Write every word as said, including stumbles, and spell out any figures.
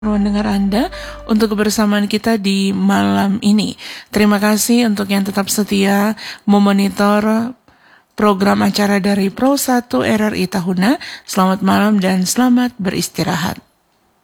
ruang dengar Anda untuk kebersamaan kita di malam ini. Terima kasih untuk yang tetap setia memonitor program acara dari Pro satu R R I Tahuna. Selamat malam dan selamat beristirahat.